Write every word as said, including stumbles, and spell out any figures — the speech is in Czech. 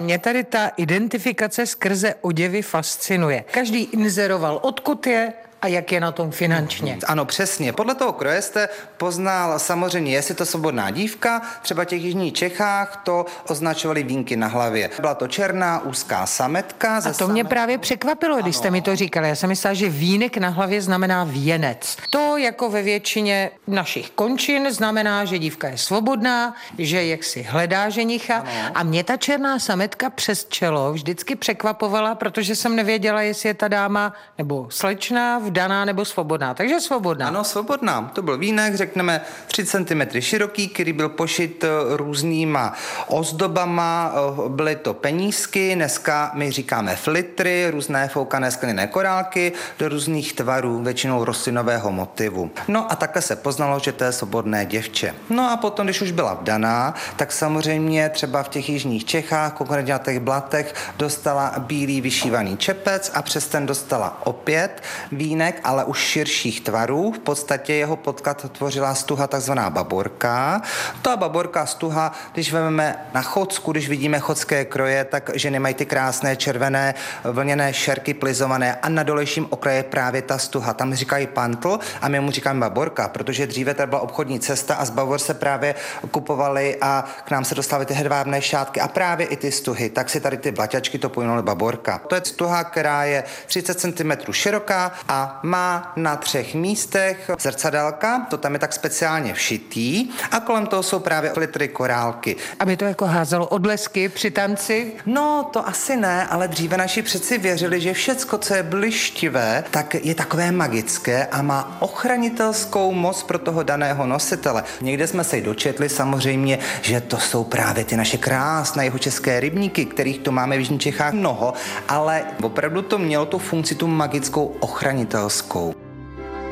mě tady ta identifikace skrze oděvy fascinuje. Každý inzeroval, odkud je a jak je na tom finančně. Ano, přesně. Podle toho kroje jste poznal samozřejmě, jestli to svobodná dívka, třeba v těch jižních Čechách to označovali vínky na hlavě. Byla to černá, úzká sametka. A to sametkou. Mě právě překvapilo, když ano. jste mi to říkali. Já jsem myslela, že vínek na hlavě znamená věnec. To jako ve většině našich končin znamená, že dívka je svobodná, že jaksi hledá ženicha. Ano. A mě ta černá sametka přes čelo vždycky překvapovala, protože jsem nevěděla, jestli je ta dáma nebo slečna, vdaná nebo svobodná. Takže svobodná. Ano, svobodná. To byl vínek, řekneme tři centimetry široký, který byl pošit různýma ozdobama. Byly to penízky, dneska my říkáme flitry, různé foukané skleněné korálky do různých tvarů, většinou rostlinového motivu. No a takhle se poznalo, že to je svobodné děvče. No a potom, když už byla vdaná, tak samozřejmě třeba v těch jižních Čechách, konkrétně na těch Blatech, dostala bílý vyšívaný čepec a přes ten dostala opět vínek, ale už širších tvarů. V podstatě jeho podklad tvořila stuha takzvaná baborka. Ta baborka stuha, když vezmeme na Chodsku, když vidíme chodské kroje, tak ženy mají ty krásné červené vlněné šerky plizované a na dolejším okraji je právě ta stuha. Tam říkají pantl a my mu říkáme baborka, protože dříve tady byla obchodní cesta a z Bavor se právě kupovaly a k nám se dostávaly ty hedvábné šátky a právě i ty stuhy. Tak si tady ty blaťačky to pojmenovaly baborka. To je stuha, která je třicet centimetrů široká a má na třech místech zrcadélka, to tam je tak speciálně všitý a kolem toho jsou právě flitry korálky. Aby to jako házelo odlesky při tanci? No, to asi ne, ale dříve naši přeci věřili, že všecko, co je blištivé, tak je takové magické a má ochranitelskou moc pro toho daného nositele. Někde jsme se i dočetli samozřejmě, že to jsou právě ty naše krásné jihočeské rybníky, kterých tu máme v jižních Čechách mnoho, ale opravdu to mělo tu funkci, tu magickou ochranitelskou.